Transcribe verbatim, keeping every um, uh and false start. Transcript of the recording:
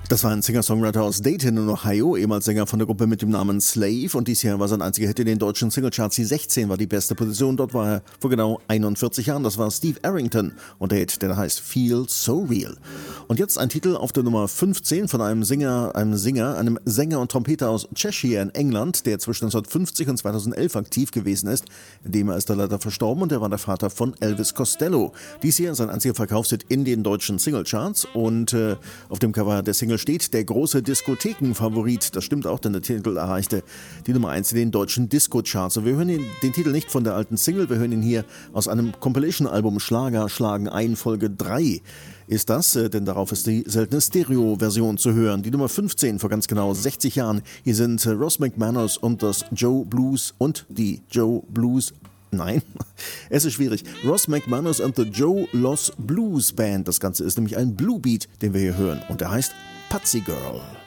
Das war ein Singer-Songwriter aus Dayton in Ohio, ehemals Sänger von der Gruppe mit dem Namen Slave, und dies Jahr war sein einziger Hit in den deutschen Singlecharts. Die sechzehn war die beste Position, dort war er vor genau einundvierzig Jahren. Das war Steve Arrington und der Hit, der heißt Feel So Real. Und jetzt ein Titel auf der Nummer fünfzehn von einem Singer, einem Singer, einem Sänger und Trompeter aus Cheshire in England, der zwischen neunzehnhundertfünfzig und zweitausendelf aktiv gewesen ist. In dem Jahr ist er leider verstorben und er war der Vater von Elvis Costello. Dies hier sein einziger Verkaufshit in den deutschen Singlecharts, und äh, auf dem Cover der Single steht der große Diskothekenfavorit. Das stimmt auch, denn der Titel erreichte die Nummer eins in den deutschen Disco-Charts. Und wir hören den, den Titel nicht von der alten Single, wir hören ihn hier aus einem Compilation-Album Schlager schlagen ein, Folge drei ist das, äh, denn darauf ist die seltene Stereo-Version zu hören. Die Nummer fünfzehn vor ganz genau sechzig Jahren. Hier sind äh, Ross McManus und das Joe Blues und die Joe Blues Nein, es ist schwierig. Ross McManus and the Joe Loss Blues Band. Das Ganze ist nämlich ein Blue Beat, den wir hier hören. Und der heißt Patsy Girl.